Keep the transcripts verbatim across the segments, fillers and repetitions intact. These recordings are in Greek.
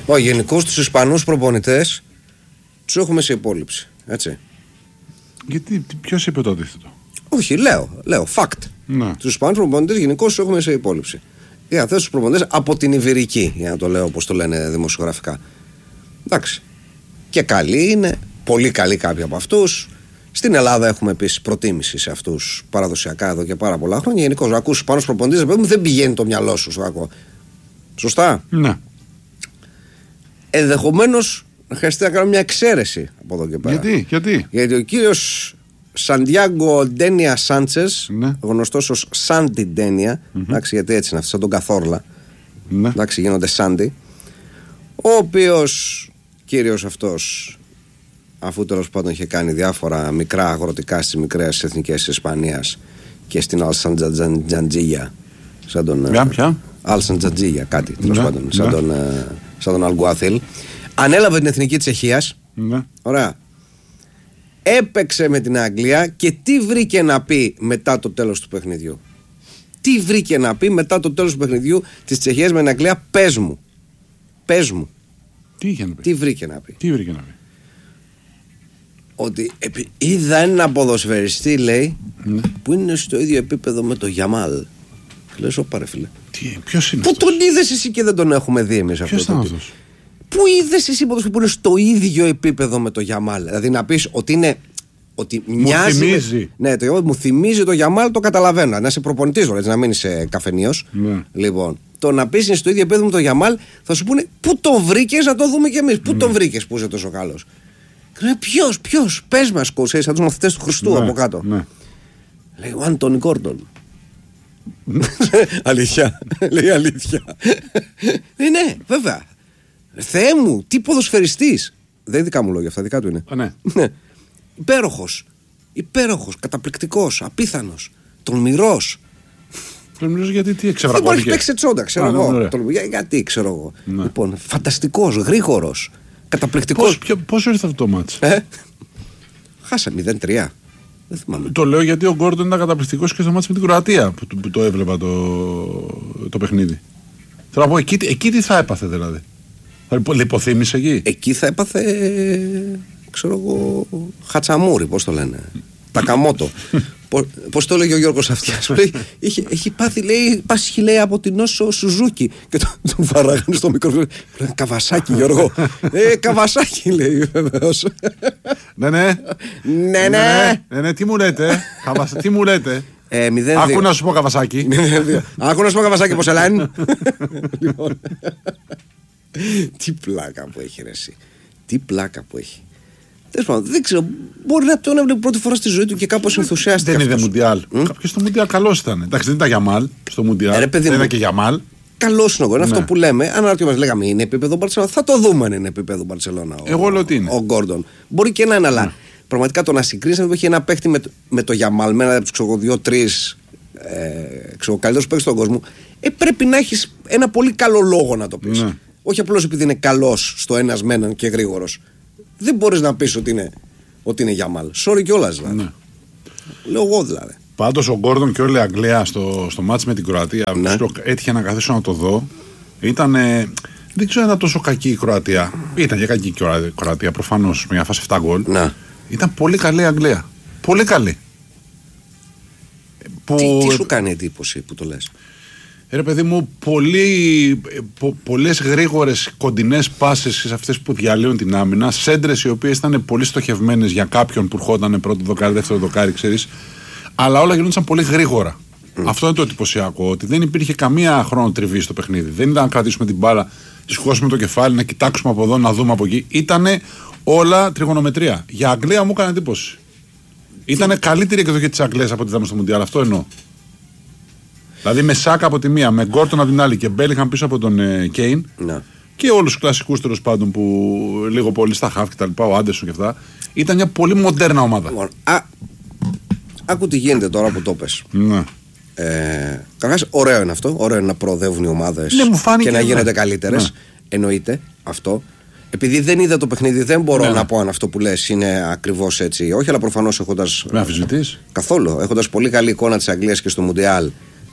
Όχι, γενικώς τους Ισπανούς προπονητές τους έχουμε σε υπόλοιψη. Έτσι. Γιατί, ποιος είπε το αντίθετο? Όχι, λέω, λέω, fact. Ναι. Τους Ισπανούς προπονητές γενικώς τους έχουμε σε υπόλοιψη. Για αυτές τους προπονητές από την Ιβηρική, για να το λέω όπως το λένε δημοσιογραφικά. Εντάξει. Και καλοί είναι, πολύ καλοί κάποιοι από αυτούς. Στην Ελλάδα έχουμε επίσης προτίμηση σε αυτούς παραδοσιακά εδώ και πάρα πολλά χρόνια. Γενικώς, να ακούσεις Ισπανούς προπονητές, δεν πηγαίνει το μυαλό σου στο άκου. Σωστά. Ναι. Ενδεχομένως να χρειαστεί να κάνω μια εξαίρεση από εδώ και πέρα. Γιατί, γιατί. Γιατί ο κύριος Σαντιάγκο Ντένια Σάντσες, ναι. γνωστός ως Σάντι Ντένια, mm-hmm. εντάξει, γιατί έτσι είναι αυτό, σαν τον Καθόρλα. Ναι. Εντάξει, γίνονται Σάντι. Ο οποίος κύριος αυτός, αφού τέλος πάντων είχε κάνει διάφορα μικρά αγροτικά στις μικρές εθνικές της Ισπανίας και στην Αλσαντζαντζίγια, σαν τον. Ποια, ποια? Αλσαντζαντζίγια, κάτι τέλος ναι. πάντων, σαν ναι. τον, σαν τον Αλγκουάθιλ. Ανέλαβε την εθνική Τσεχίας. Ναι. Ωραία. Έπαιξε με την Αγγλία και τι βρήκε να πει μετά το τέλος του παιχνιδιού? Τι βρήκε να πει μετά το τέλος του παιχνιδιού της Τσεχίας με την Αγγλία? Πες μου. Πες μου. Τι είχε να πει? Τι βρήκε να πει? Τι βρήκε να πει? Ότι επί... είδα ένα ποδοσφαιριστή, λέει, ναι. που είναι στο ίδιο επίπεδο με το Γιαμάλ. Λες, όπα ρε φίλε. Τι, ποιος είναι Πού αυτός? τον είδες εσύ και δεν τον έχουμε δει εμείς αυτό? Ποιος ήταν αυτός? Πού είδες εσύ ποδοσφαιριστή που είναι στο ίδιο επίπεδο με το Γιαμάλ? Δηλαδή να πεις ότι είναι. Ότι μου μοιάζει. θυμίζει. Με... Ναι, το, μου θυμίζει το Γιαμάλ, το καταλαβαίνω. Να είσαι προπονητής, έτσι, να μην είσαι καφενείος. Ναι. Λοιπόν, το να πεις είναι στο ίδιο επίπεδο με το Γιαμάλ, θα σου πούνε πού τον βρήκες, να το δούμε κι εμείς. Πού ναι. τον βρήκες που είσαι τόσο καλός? Ποιος, ποιος, πες μας, κοσέ, σαν τους μαθητές του Χριστού ναι, από κάτω. Ναι. Λέει ο Άντονι Γκόρντον. Αλήθεια. Λέει αλήθεια. Ναι, ναι, βέβαια. Θεέ μου, τι ποδοσφαιριστής. Δεν είναι δικά μου λόγια αυτά, δικά του είναι. Α, ναι. Υπέροχος. Υπέροχος, καταπληκτικός, απίθανος, τολμηρός. Τολμηρός γιατί, τι Δεν εξευραγώθηκε? μπορεί να παίξει τσόντα, ξέρω Α, εγώ. ναι, Για, γιατί, ξέρω εγώ. Ναι. Λοιπόν, φανταστικός, γρήγορος, καταπληκτικός. Πώς, πώς ήρθε αυτό το μάτς? Ε? Χάσα μηδέν τρία. Δεν θυμάμαι. Το λέω γιατί ο Γκόρντον ήταν καταπληκτικός και στο μάτς με την Κροατία που, που το έβλεπα το, το παιχνίδι. Θέλω να πω, εκεί, εκεί τι θα έπαθε δηλαδή? Θα λιποθύμησε εκεί? Εκεί θα έπαθε, ξέρω εγώ, χατσαμούρι, πώς το λένε. Τακαμότο. Πώς το έλεγε ο Γιώργος Αυτιάς? Έχει, έχει πάθει, λέει, πάσχει, λέει, από την όσο Σουζούκι. Και τον, τον βαράγανε στο μικρόφωνο. Καβασάκι, Γιώργο. ε, Καβασάκι, λέει, βεβαίως. Ναι, ναι. Ναι, ναι. Ναι, ναι, τι μου λέτε? Τι μου λέτε? Ε, Άκου να σου πω, Καβασάκι. Άκου να σου πω, Καβασάκι, πώς ελάνε. Τι πλάκα που έχει, ρε εσύ. Τι πλάκα που έχει. Τέλος πάντων, δεν ξέρω. Μπορεί να τον έβλεπε πρώτη φορά στη ζωή του και κάπως ενθουσιάστηκε. Δεν είδε Μουντιάλ. Κάποιος στο Μουντιάλ καλός ήταν. Εντάξει, δεν ήταν Γιαμάλ στο Μουντιάλ. Δεν ήταν και Γιαμάλ. Καλός είναι ο Γκόρντον. Αυτό που λέμε, αν αναρωτιόμαστε, λέγαμε είναι επίπεδο Μπαρσελόνα. Θα το δούμε αν είναι επίπεδο Μπαρσελόνα. Εγώ λέω ότι είναι. Ο Γκόρντον. Μπορεί και να είναι, αλλά πραγματικά το να συγκρίνει να έχει ένα παίχτη με, με το Γιαμάλ, με ένα από του δύο-τρει καλύτερου παίχτε στον κόσμο, ε, πρέπει να έχει ένα πολύ καλό λόγο να το πει. Ναι. Όχι απλώς επειδή είναι καλός στο ένας με έναν και γρήγορος. Δεν μπορείς να πεις ότι είναι, ότι είναι Γιαμάλ. Sorry κιόλας δηλαδή. Ναι. Λέω εγώ δηλαδή. Πάντως ο Γκόρντον και όλη η Αγγλία στο, στο μάτς με την Κροατία, ναι. Έτυχε να καθίσω να το δω. Ήταν. Δεν ξέρω αν ήταν τόσο κακή η Κροατία. Ήταν και κακή η Κροατία προφανώς. Μια φάση επτά γκολ. Ναι. Ήταν πολύ καλή η Αγγλία. Πολύ καλή. Που... Τι, τι σου κάνει εντύπωση που το λες? Ρε παιδί μου, πολύ, πο, πολλές γρήγορες κοντινές πάσες σε αυτές που διαλύουν την άμυνα, σέντρες οι οποίες ήταν πολύ στοχευμένες για κάποιον που ερχόταν πρώτο δοκάρι, δεύτερο δοκάρι, ξέρεις, αλλά όλα γινόντουσαν πολύ γρήγορα. Mm. Αυτό είναι το εντυπωσιακό, ότι δεν υπήρχε καμία χρόνο τριβή στο παιχνίδι. Δεν ήταν να κρατήσουμε την μπάλα, σηκώσουμε το κεφάλι, να κοιτάξουμε από εδώ, να δούμε από εκεί. Ήτανε όλα τριγωνομετρία. Για Αγγλία μου έκανε εντύπωση. Ήτανε καλύτερη εκδοχή της Αγγλίας από ό,τι είδαμε στο Μουντιάλ, αυτό εννοώ. Δηλαδή με Σάκα από τη μία, με Γκόρτον από την άλλη και Μπέλιγχαμ πίσω από τον ε, Κέιν. Ναι. Και όλους τους κλασικούς τέλος πάντων που λίγο πολύ στα χαφ και τα λοιπά, ο Άντερσον και αυτά. Ήταν μια πολύ μοντέρνα ομάδα. Λοιπόν, α, άκου τι γίνεται τώρα που το πες. Ναι. Ε, Καταρχάς, ωραίο είναι αυτό. Ωραίο είναι να προοδεύουν οι ομάδες ναι, και να γίνονται ναι. καλύτερες. Ναι. Εννοείται αυτό. Επειδή δεν είδα το παιχνίδι, δεν μπορώ ναι. να πω αν αυτό που λες είναι ακριβώς έτσι. Όχι, αλλά προφανώς έχοντας. Με αμφισβητείς? Καθόλου. Έχοντας πολύ καλή εικόνα της Αγγλίας και στο Μουντιάλ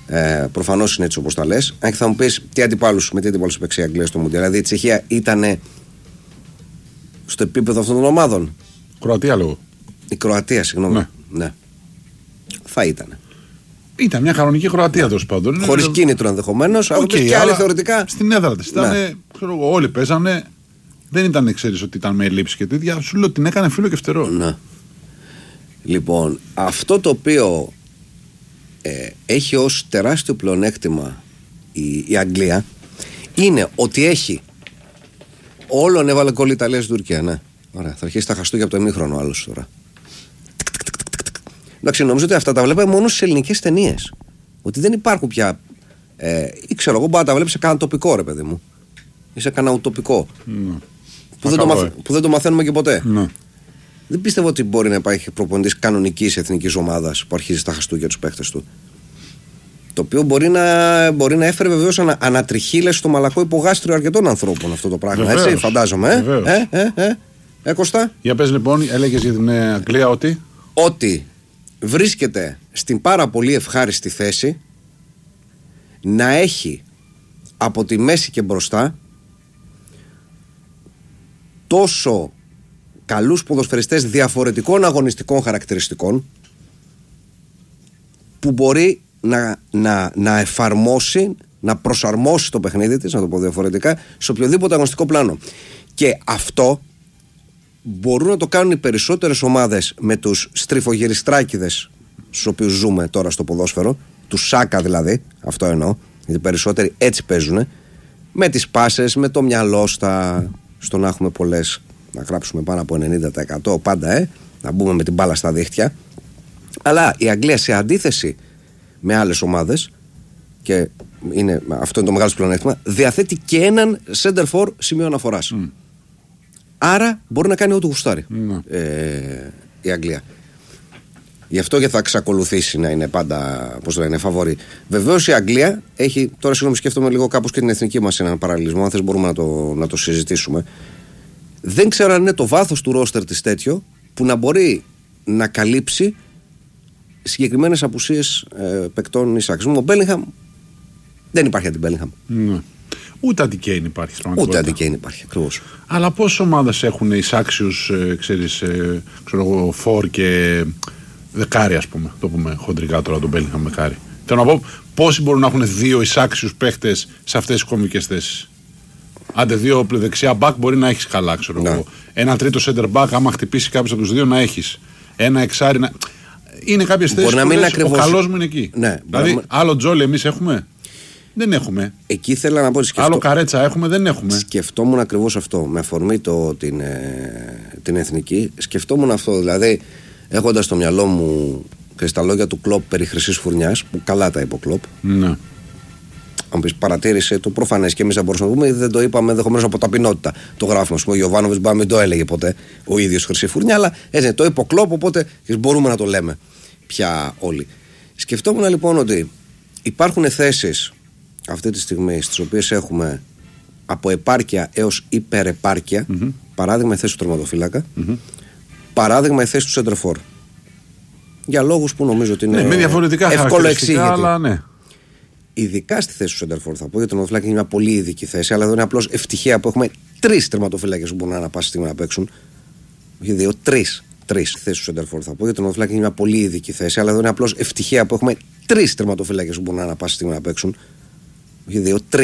Ε, προφανώς είναι έτσι όπως τα λες. Αν και θα μου πεις τι αντιπάλους, με τι αντιπάλους παίξει η Αγγλία στο Μουντιάλ. Δηλαδή η Τσεχία ήταν στο επίπεδο αυτών των ομάδων. Κροατία λόγω. Η Κροατία, συγγνώμη. Ναι. ναι. Θα ήταν. Ήταν μια κανονική Κροατία τέλος πάντων. Χωρίς κίνητρο ενδεχομένως, αλλά okay, και άλλοι θεωρητικά. Στην έδρα της. Ναι. Όλοι παίζανε. Δεν ήταν, ξέρεις, ότι ήταν με ελλείψεις και τέτοια. Σου λέω την έκανε φίλο και φτερό. Ναι. Λοιπόν, αυτό το οποίο ε, έχει ως τεράστιο πλεονέκτημα η, η Αγγλία είναι ότι έχει όλον έβαλε κόλλη Ιταλία στην Τουρκία. Ναι. Ωραία, θα αρχίσει τα χαστούκια από το ημίχρονο άλλος τώρα. Εντάξει, νομίζω ότι αυτά τα βλέπαμε μόνο στις ελληνικές ταινίες. Ότι δεν υπάρχουν πια. Ε, ή ξέρω εγώ, μπορεί να τα βλέπει σε κανένα τοπικό, ρε παιδί μου. Ή σε κανένα ουτοπικό. Mm. Που, δεν το μαθ, που δεν το μαθαίνουμε και ποτέ. Mm. Δεν πιστεύω ότι μπορεί να υπάρχει προπονητής κανονικής εθνικής ομάδας που αρχίζει στα χαστούκια τους παίχτες του. Το οποίο μπορεί να, μπορεί να έφερε βεβαίως ανα, ανατριχύλες στο μαλακό υπογάστριο αρκετών ανθρώπων αυτό το πράγμα. Βεβαίως. Έτσι, φαντάζομαι. Ε, ε, ε, ε, ε, Κωστά. Για πες λοιπόν, έλεγες για την Αγγλία ότι. Ότι βρίσκεται στην πάρα πολύ ευχάριστη θέση να έχει από τη μέση και μπροστά τόσο καλούς ποδοσφαιριστές διαφορετικών αγωνιστικών χαρακτηριστικών που μπορεί να, να, να εφαρμόσει, να προσαρμόσει το παιχνίδι της, να το πω διαφορετικά, σε οποιοδήποτε αγωνιστικό πλάνο. Και αυτό μπορούν να το κάνουν οι περισσότερες ομάδες με τους στριφογυριστράκηδες στους οποίους ζούμε τώρα στο ποδόσφαιρο, τους Σάκα δηλαδή, αυτό εννοώ, γιατί οι περισσότεροι έτσι παίζουν, με τις πάσες, με το μυαλό στα, στο να έχουμε πολλές, να γράψουμε πάνω από ενενήντα τοις εκατό πάντα, ε, να μπούμε με την μπάλα στα δίχτυα. Αλλά η Αγγλία, σε αντίθεση με άλλες ομάδες, και είναι, αυτό είναι το μεγάλο πλεονέκτημα, διαθέτει και έναν center for σημείο αναφοράς. Mm. Άρα μπορεί να κάνει ό,τι γουστάρει mm. ε, η Αγγλία. Γι' αυτό και θα εξακολουθήσει να είναι πάντα, πώς το λένε, φαβορί. Βεβαίως η Αγγλία έχει, τώρα συγγνώμη, σκέφτομαι λίγο κάπως και την εθνική μας έναν παραλληλισμό, αν θες μπορούμε να το, να το συζητήσουμε. Δεν ξέρω αν είναι το βάθος του ρόστερ της τέτοιο που να μπορεί να καλύψει συγκεκριμένες απουσίες ε, παικτών εισάξεων. Ο Μπέλιγχαμ δεν υπάρχει από την Μπέλιγχαμ. Ναι. Ούτε αντικέιν υπάρχει. Ούτε αντικέιν υπάρχει, ακριβώς. Αλλά πόσες ομάδες έχουν εισάξιους, ε, ξέρεις, ε, ξέρω εγώ, φορ και δεκάρι, ας πούμε. Το πούμε χοντρικά τώρα τον Μπέλιγχαμ με χάρη. Θέλω να πω, πόσοι μπορούν να έχουν δύο εισάξιους παίχτες σε αυτές τις κομβικές θέσεις. Άντε δύο δεξιά μπακ μπορεί να έχεις καλά, ξέρω ναι. εγώ. Ένα τρίτο center back, άμα χτυπήσει κάποιος από τους δύο, να έχεις. Ένα εξάρι να. Είναι κάποιες θέσεις που λες, ακριβώς... ο καλός μου είναι εκεί. Ναι, δηλαδή, να... άλλο Τζόλι εμείς έχουμε. Δεν έχουμε. Εκεί θέλω να πω ότι σκεφτώ... Άλλο Καρέτσα έχουμε, δεν έχουμε. Σκεφτόμουν ακριβώς αυτό. Με αφορμή το, την, ε, την εθνική, σκεφτόμουν αυτό. Δηλαδή, έχοντας στο μυαλό μου και στα λόγια του Κλοπ περί χρυσής φουρνιάς, που καλά τα είπε ο Κλοπ. Ναι. Αν πεις, παρατήρησε το προφανές και εμείς δεν μπορούσαμε να πούμε, δεν το είπαμε ενδεχομένως από ταπεινότητα. Το γράφουμε. Ο Γιωβάνοβιτς μπα μην το έλεγε ποτέ ο ίδιος χρυσή φουρνιά, αλλά έτσι, το είπε ο Κλοπ, οπότε μπορούμε να το λέμε πια όλοι. Σκεφτόμουν λοιπόν ότι υπάρχουν θέσεις αυτή τη στιγμή στις οποίες έχουμε από επάρκεια έως υπερεπάρκεια. Mm-hmm. Παράδειγμα η θέση του τερματοφύλακα, mm-hmm. παράδειγμα η θέση του σέντερφορ. Για λόγους που νομίζω ότι είναι ναι, με διαφορετικά εύκολο εξήγητη. Αλλά ναι. Ειδικά στη θέση του σέντερφορ θα πω, γιατί το τερματοφύλακα είναι μια πολύ ειδική θέση, αλλά εδώ είναι απλώς ευτυχία που έχουμε τρεις τερματοφύλακες που μπορούν να πάση στιγμή να παίξουν. Όχι δύο, τρεις. Τρεις θέσεις του σέντερφορ θα πω, γιατί το τερματοφύλακα είναι μια πολύ ειδική θέση, αλλά εδώ είναι απλώς ευτυχία που έχουμε τρεις τερματοφύλακες που μπορούν να πάση στιγμή να παίξουν. Όχι δύο, τρεις.